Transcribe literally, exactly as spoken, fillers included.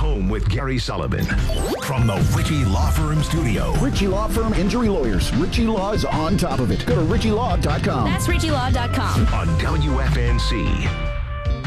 Home with Gary Sullivan. From the Ritchie Law Firm Studio. Ritchie Law Firm Injury Lawyers. Ritchie Law is on top of it. Go to ritchie law dot com. That's ritchie law dot com. On W F N C.